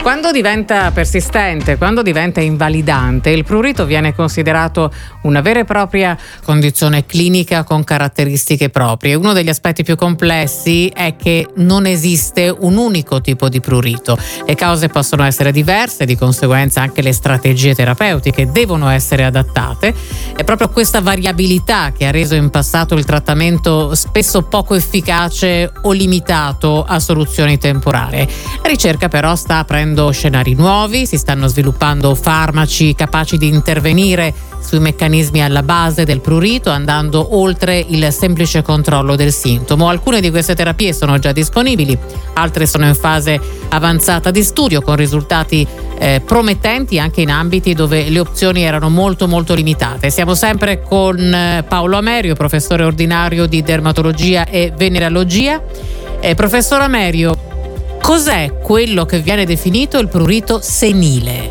Quando diventa persistente, quando diventa invalidante, il prurito viene considerato una vera e propria condizione clinica con caratteristiche proprie. Uno degli aspetti più complessi è che non esiste un unico tipo di prurito. Le cause possono essere diverse, di conseguenza anche le strategie terapeutiche devono essere adattate. È proprio questa variabilità che ha reso in passato il trattamento spesso poco efficace o limitato a soluzioni temporanee. La ricerca però sta aprendo scenari nuovi, si stanno sviluppando farmaci capaci di intervenire sui meccanismi alla base del prurito, andando oltre il semplice controllo del sintomo. Alcune di queste terapie sono già disponibili, altre sono in fase avanzata di studio con risultati promettenti anche in ambiti dove le opzioni erano molto limitate. Siamo sempre con Paolo Amerio, professore ordinario di dermatologia e venerologia. Professor Amerio, cos'è quello che viene definito il prurito senile?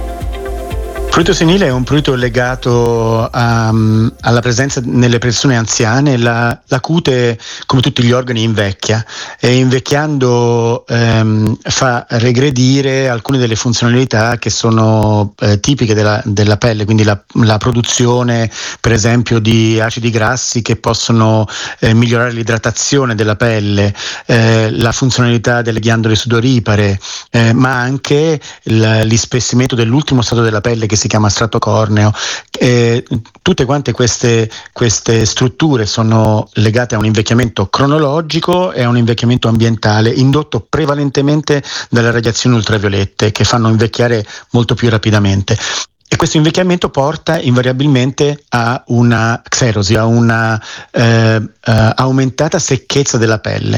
Il prurito senile è un prurito legato alla presenza nelle persone anziane. La cute, come tutti gli organi, invecchia e invecchiando fa regredire alcune delle funzionalità che sono tipiche della pelle, quindi la produzione per esempio di acidi grassi che possono migliorare l'idratazione della pelle, la funzionalità delle ghiandole sudoripare, ma anche l'ispessimento dell'ultimo stato della pelle che si chiama strato corneo. Tutte quante queste strutture sono legate a un invecchiamento cronologico e a un invecchiamento ambientale indotto prevalentemente dalle radiazioni ultraviolette che fanno invecchiare molto più rapidamente. E questo invecchiamento porta invariabilmente a una xerosi, a una aumentata secchezza della pelle.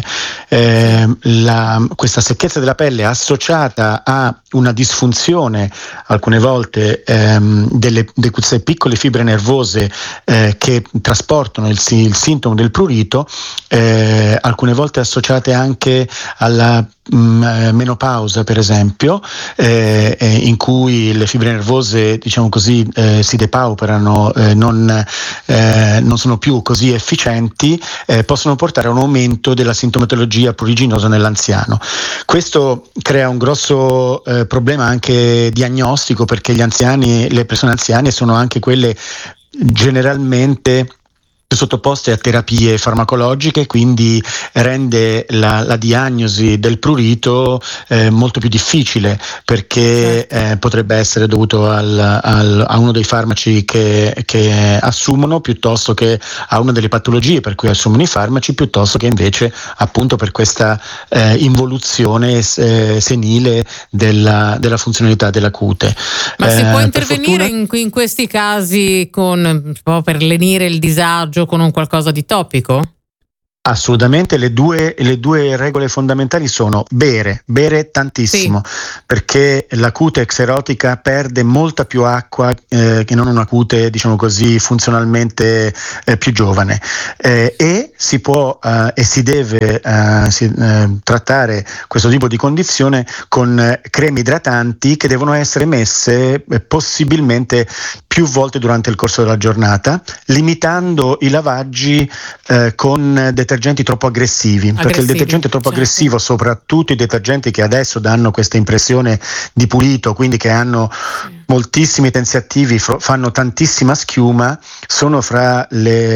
Questa secchezza della pelle associata a una disfunzione, alcune volte, di queste piccole fibre nervose che trasportano il sintomo del prurito, alcune volte associate anche alla menopausa, per esempio, in cui le fibre nervose, diciamo così, si depauperano, non sono più così efficienti, possono portare a un aumento della sintomatologia pruriginosa nell'anziano. Questo crea un grosso problema anche diagnostico, perché le persone anziane sono anche quelle generalmente sottoposte a terapie farmacologiche, quindi rende la diagnosi del prurito molto più difficile, perché potrebbe essere dovuto a uno dei farmaci che assumono, piuttosto che a una delle patologie per cui assumono i farmaci, piuttosto che invece appunto per questa involuzione senile della funzionalità della cute. Ma si può intervenire in questi casi per lenire il disagio con un qualcosa di topico? Assolutamente, le due regole fondamentali sono bere tantissimo, perché la cute xerotica perde molta più acqua che non una cute, diciamo così, funzionalmente più giovane, e si può e si deve trattare questo tipo di condizione con creme idratanti che devono essere messe possibilmente più volte durante il corso della giornata, limitando i lavaggi con detergenti troppo aggressivi, perché il detergente troppo aggressivo, soprattutto i detergenti che adesso danno questa impressione di pulito, quindi che hanno moltissimi tensiattivi, fanno tantissima schiuma, sono fra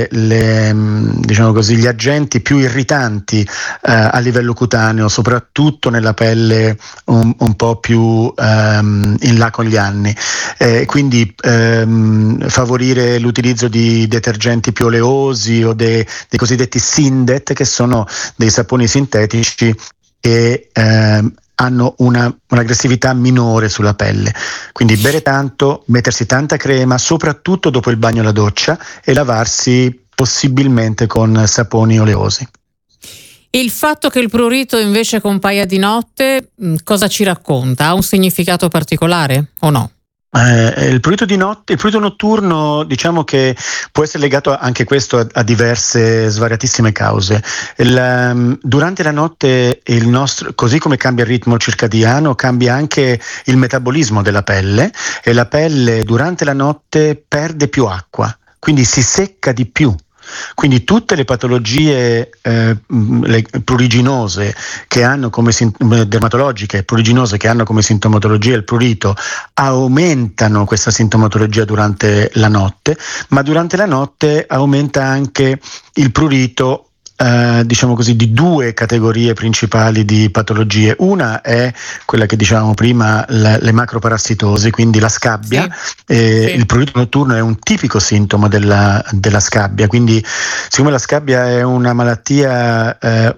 diciamo così, gli agenti più irritanti a livello cutaneo, soprattutto nella pelle un po' più in là con gli anni. Quindi favorire l'utilizzo di detergenti più oleosi o dei cosiddetti Sindet, che sono dei saponi sintetici che hanno un'aggressività minore sulla pelle. Quindi bere tanto, mettersi tanta crema, soprattutto dopo il bagno e la doccia, e lavarsi possibilmente con saponi oleosi. Il fatto che il prurito invece compaia di notte, cosa ci racconta? Ha un significato particolare o no? Il prurito di notte, il prurito notturno, diciamo che può essere legato anche questo a diverse svariatissime cause. Durante la notte così come cambia il ritmo circadiano, cambia anche il metabolismo della pelle, e la pelle durante la notte perde più acqua, quindi si secca di più. Quindi tutte le patologie le pruriginose che hanno come dermatologiche pruriginose che hanno come sintomatologia il prurito aumentano questa sintomatologia durante la notte, ma durante la notte aumenta anche il prurito diciamo così, di due categorie principali di patologie. Una è quella che dicevamo prima, le macroparassitosi, quindi la scabbia. Sì. Il prurito notturno è un tipico sintomo della scabbia, quindi siccome la scabbia è una malattia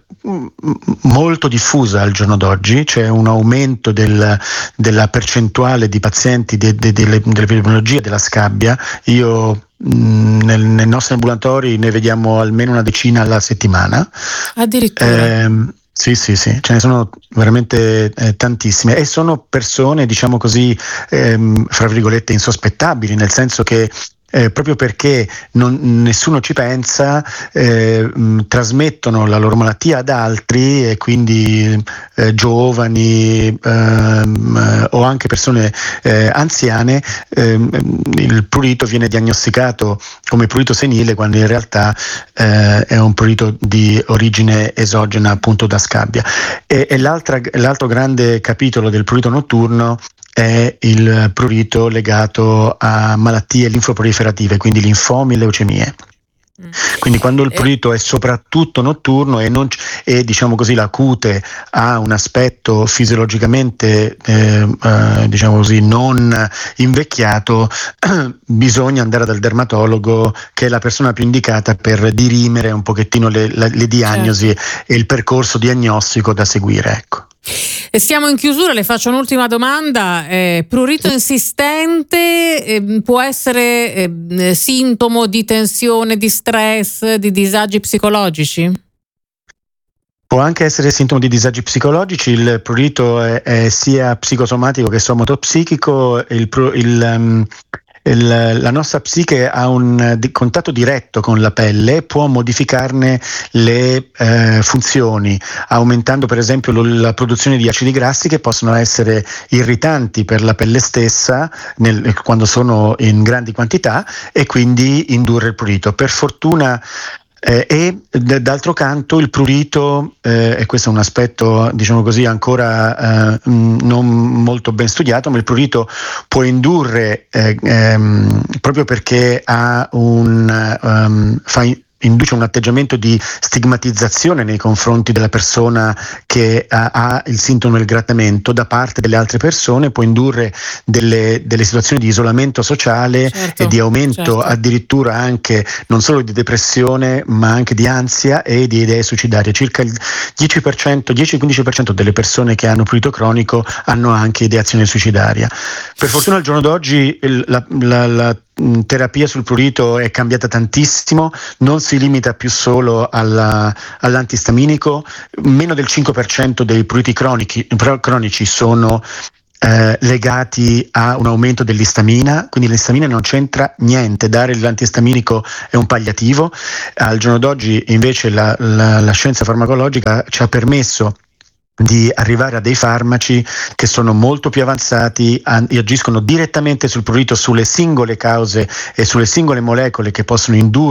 molto diffusa al giorno d'oggi, c'è un aumento della percentuale di pazienti dell'epidemiologia della scabbia. Io nei nostri ambulatori ne vediamo almeno una decina alla settimana. Addirittura? Sì, ce ne sono veramente tantissime, e sono persone, diciamo così, fra virgolette insospettabili, nel senso che proprio perché nessuno ci pensa, trasmettono la loro malattia ad altri, e quindi giovani o anche persone anziane. Il prurito viene diagnosticato come prurito senile, quando in realtà è un prurito di origine esogena, appunto da scabbia. E l'altro grande capitolo del prurito notturno è il prurito legato a malattie linfoproliferative, quindi linfomi e leucemie. Quindi quando il prurito è soprattutto notturno e diciamo così la cute ha un aspetto fisiologicamente diciamo così non invecchiato, bisogna andare dal dermatologo, che è la persona più indicata per dirimere un pochettino le diagnosi, certo, e il percorso diagnostico da seguire, ecco. Siamo in chiusura, le faccio un'ultima domanda. Prurito insistente può essere sintomo di tensione, di stress, di disagi psicologici? Può anche essere sintomo di disagi psicologici. Il prurito è sia psicosomatico che somatospsichico. La nostra psiche ha un contatto diretto con la pelle, può modificarne le funzioni, aumentando per esempio la produzione di acidi grassi che possono essere irritanti per la pelle stessa quando sono in grandi quantità, e quindi indurre il prurito. Per fortuna d'altro canto il prurito, e questo è un aspetto diciamo così ancora non molto ben studiato, ma il prurito può indurre proprio perché induce un atteggiamento di stigmatizzazione nei confronti della persona che ha il sintomo del grattamento da parte delle altre persone, può indurre delle situazioni di isolamento sociale, certo, e di aumento, certo, addirittura anche non solo di depressione ma anche di ansia e di idee suicidarie. Circa il 10-15% delle persone che hanno prurito cronico hanno anche ideazione suicidaria. Per fortuna al giorno d'oggi la terapia sul prurito è cambiata tantissimo, non si limita più solo all'antistaminico. Meno del 5% dei pruriti cronici sono legati a un aumento dell'istamina, quindi l'istamina non c'entra niente, dare l'antistaminico è un palliativo. Al giorno d'oggi invece la scienza farmacologica ci ha permesso di arrivare a dei farmaci che sono molto più avanzati, agiscono direttamente sul prurito, sulle singole cause e sulle singole molecole che possono indurre